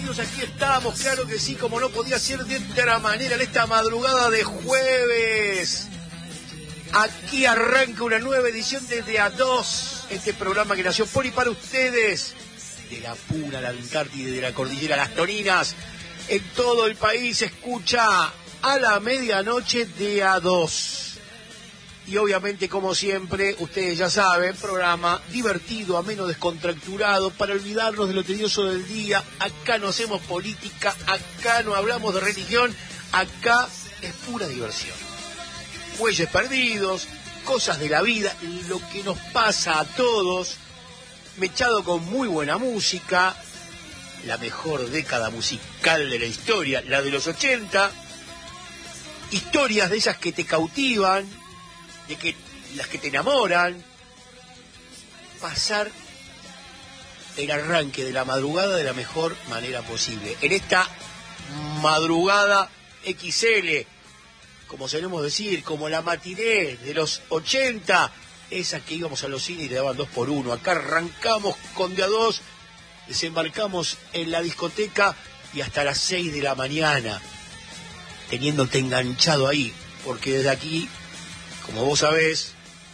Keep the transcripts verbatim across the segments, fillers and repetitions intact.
bienvenidos, aquí estamos, claro que sí, como no podía ser de otra manera, en esta madrugada de jueves. Aquí arranca una nueva edición de De A dos, este programa que nació por y para ustedes, de la Puna, la Antártida, de la Cordillera, las Toninas, en todo el país. Escucha a la medianoche De A dos. Y obviamente, como siempre, ustedes ya saben, programa divertido, ameno, descontracturado, para olvidarnos de lo tedioso del día. Acá no hacemos política, acá no hablamos de religión, acá es pura diversión. Bueyes perdidos, cosas de la vida, lo que nos pasa a todos, mechado con muy buena música, la mejor década musical de la historia, la de los ochenta, historias de esas que te cautivan, de que las que te enamoran, pasar el arranque de la madrugada de la mejor manera posible. En esta madrugada equis ele, como solemos decir, como la matiné de los ochenta, esa que íbamos a los cines y le daban dos por uno. Acá arrancamos con De A dos, desembarcamos en la discoteca y hasta las seis de la mañana, teniéndote enganchado ahí, porque desde aquí, como vos sabés,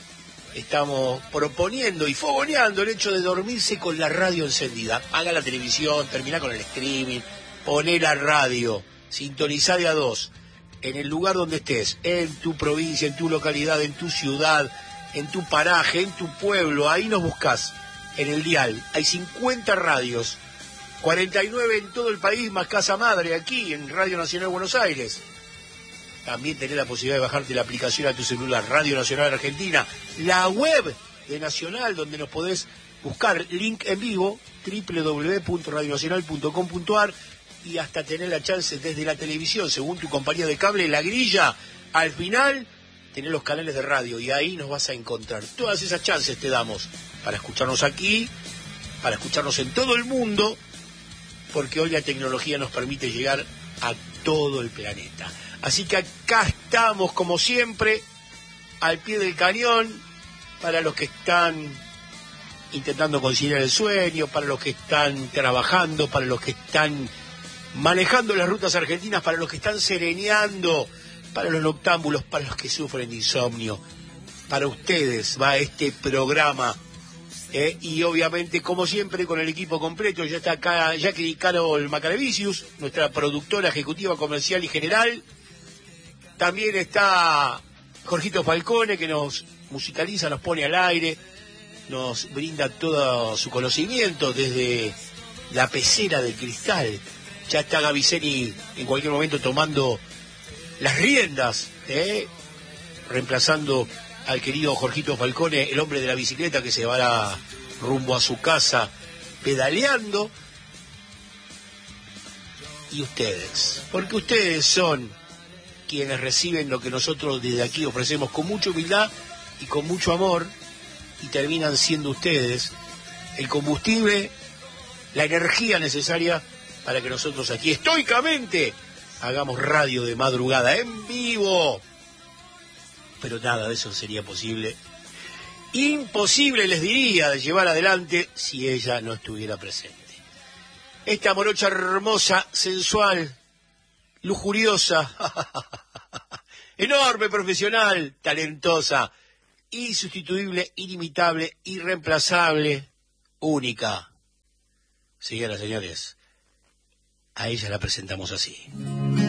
estamos proponiendo y fogoneando el hecho de dormirse con la radio encendida. Haga la televisión, termina con el streaming, poné la radio, sintonizá De A dos, en el lugar donde estés, en tu provincia, en tu localidad, en tu ciudad, en tu paraje, en tu pueblo, ahí nos buscás, en el dial. Hay cincuenta radios, cuarenta y nueve en todo el país, más Casa Madre aquí, en Radio Nacional de Buenos Aires. También tenés la posibilidad de bajarte la aplicación a tu celular, Radio Nacional Argentina, la web de Nacional, donde nos podés buscar, link en vivo, doble u doble u doble u punto radio nacional punto com punto a r, y hasta tener la chance desde la televisión, según tu compañía de cable, la grilla, al final tenés los canales de radio, y ahí nos vas a encontrar. Todas esas chances te damos para escucharnos aquí, para escucharnos en todo el mundo, porque hoy la tecnología nos permite llegar a todo el planeta. Así que acá estamos, como siempre, al pie del cañón, para los que están intentando conciliar el sueño, para los que están trabajando, para los que están manejando las rutas argentinas, para los que están sereneando, para los noctámbulos, para los que sufren de insomnio. Para ustedes va este programa. Eh, y obviamente, como siempre, con el equipo completo. Ya está acá Jackie Carol Macarevicius, nuestra productora ejecutiva, comercial y general. También está Jorgito Falcone, que nos musicaliza, nos pone al aire, nos brinda todo su conocimiento desde la pecera de cristal. Ya está Gaviceni en cualquier momento tomando las riendas, ¿eh? reemplazando al querido Jorgito Falcone, el hombre de la bicicleta que se va rumbo a su casa pedaleando. Y ustedes, porque ustedes son quienes reciben lo que nosotros desde aquí ofrecemos con mucha humildad y con mucho amor, y terminan siendo ustedes el combustible, la energía necesaria para que nosotros aquí estoicamente hagamos radio de madrugada en vivo. Pero nada de eso sería posible, imposible les diría, de llevar adelante si ella no estuviera presente. Esta morocha hermosa, sensual, lujuriosa, enorme, profesional, talentosa, insustituible, inimitable, irreemplazable, única. Señoras y señores, a ella la presentamos así.